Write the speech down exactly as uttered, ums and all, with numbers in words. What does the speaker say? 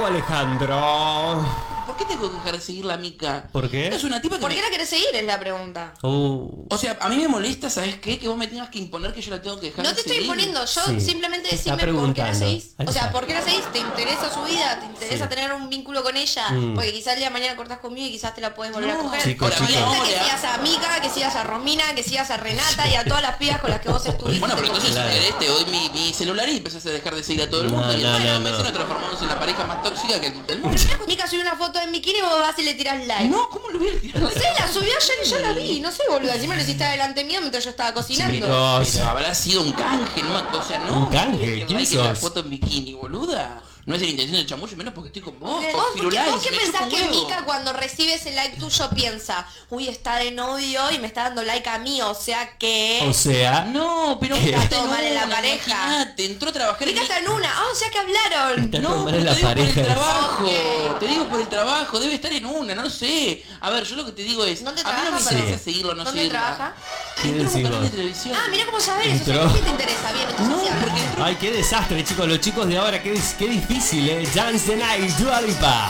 Alejandro. ¿Por qué tengo que dejar de seguir la Mica? ¿Por qué? Es una tipa que ¿Por me... qué la querés seguir? Es la pregunta. Uh. O sea, a mí me molesta, ¿sabes qué? Que vos me tengas que imponer que yo la tengo que dejar No de te estoy seguir. imponiendo, yo Sí. simplemente Te está decime por qué la preguntando. seguís. Ahí O sea, está. ¿por qué la seguís? ¿Te interesa su vida? ¿Te interesa Sí. tener un vínculo con ella? Mm. Porque quizás el día de mañana cortás conmigo y quizás te la puedes volver No, a coger. chicos, Porque chicos. me gusta que sigas a Mica, que sigas a Romina, que sigas a Renata y a todas las pibas con las que vos estuviste. Bueno, pero entonces Claro. si querés te doy mi, mi celular y empezás a dejar de seguir a todo el No, mundo. y en no, menos no, de un mes no. nos transformamos en la pareja más tóxica que del mundo. Mica subió una foto en bikini y vos vas y le tirás like. No, ¿cómo lo voy a tirar? No sé, la subió ayer y yo la vi, no sé, boludo. Encima lo hiciste delante mío mientras yo estaba cocinando. Chicos. Pero habrá sido un canje, ¿no? O sea, no. ¿Un canje? ¿Quién ¿Quién like en la sos? foto en bikini, boluda? No es la intención de chamullo, menos porque estoy con vos, ¿Vos, con vos, Firulais, vos qué me pensás chupa que un huevo. Mica cuando recibe ese like tuyo piensa? Uy, está de novio y me está dando like a mí, o sea que... O sea, No, pero ¿Qué? está Está todo mal en la pareja. Imagínate, entró a trabajar Mica en está en una, ah, o sea que hablaron. Está No, todo mal pero en la te digo pareja. por el trabajo, Ok. te digo por el trabajo, debe estar en una, no sé. A ver, yo lo que te digo es, ¿Dónde a mí no me trabaja? interesa Sí. seguirlo o no ¿Dónde seguirlo. trabaja? ¿Qué Entró a un decís canal de vos? televisión. Ah, mira cómo sabés, o sea Entró. que sí te interesa, bien, entonces No, sí habla. porque ay, qué desastre, chicos. Los chicos de ahora, qué, qué difícil, ¿eh? Dance the Night, Dua Lipa.